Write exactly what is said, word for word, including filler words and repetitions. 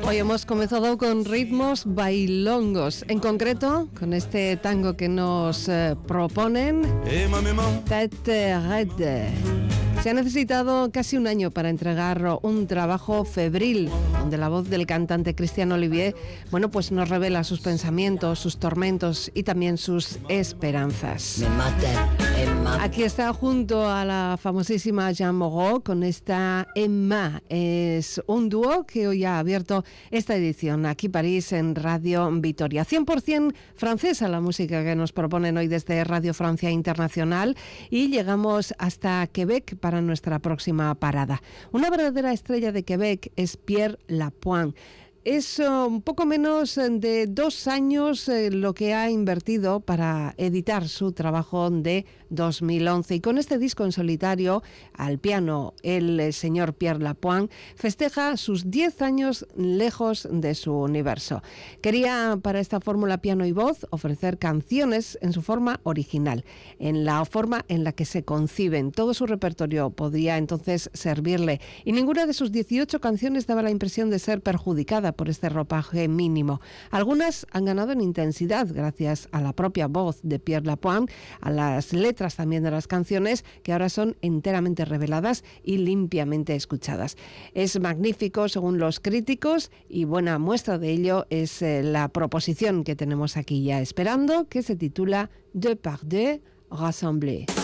Hoy hemos comenzado con ritmos bailongos, en concreto con este tango que nos eh, proponen, Tête Red. Se ha necesitado casi un año para entregar un trabajo febril, donde la voz del cantante Christian Olivier, bueno, pues nos revela sus pensamientos, sus tormentos y también sus esperanzas. Aquí está junto a la famosísima Jeanne Moreau con esta Emma. Es un dúo que hoy ha abierto esta edición aquí París en Radio Vitoria. cien por ciento francesa la música que nos proponen hoy desde Radio Francia Internacional, y llegamos hasta Quebec para nuestra próxima parada. Una verdadera estrella de Quebec es Pierre Lapointe. Es uh, un poco menos de dos años eh, lo que ha invertido para editar su trabajo de dos mil once. Y con este disco en solitario, al piano, el eh, señor Pierre Lapointe festeja sus diez años lejos de su universo. Quería para esta fórmula piano y voz ofrecer canciones en su forma original, en la forma en la que se conciben. Todo su repertorio podría entonces servirle, y ninguna de sus dieciocho canciones daba la impresión de ser perjudicada por este ropaje mínimo. Algunas han ganado en intensidad gracias a la propia voz de Pierre Lapointe, a las letras también de las canciones, que ahora son enteramente reveladas y limpiamente escuchadas. Es magnífico según los críticos, y buena muestra de ello es eh, la proposición que tenemos aquí ya esperando, que se titula Deux par deux rassemblés.